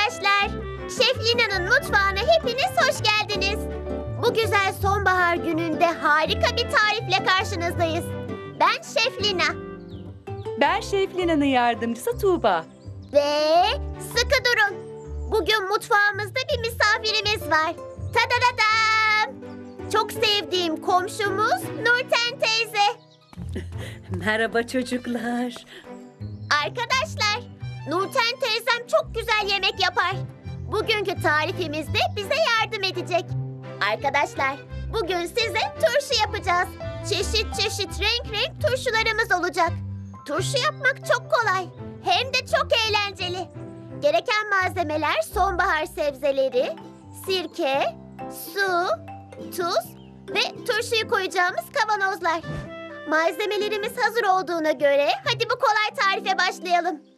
arkadaşlar. Şef Lina'nın mutfağına hepiniz hoş geldiniz. Bu güzel sonbahar gününde harika bir tarifle karşınızdayız. Ben Şef Lina. Ben Şef Lina'nın yardımcısı Tuğba. Ve sıkı durun. Bugün mutfağımızda bir misafirimiz var. Tadadadam! Çok sevdiğim komşumuz Nurten teyze. Merhaba çocuklar. Arkadaşlar, Nurten teyzem çok güzel yemek yapar. Bugünkü tarifimizde bize yardım edecek. Arkadaşlar, bugün size turşu yapacağız. Çeşit çeşit renk turşularımız olacak. Turşu yapmak çok kolay. Hem de çok eğlenceli. Gereken malzemeler sonbahar sebzeleri, sirke, su, tuz ve turşuyu koyacağımız kavanozlar. Malzemelerimiz hazır olduğuna göre hadi bu kolay tarife başlayalım.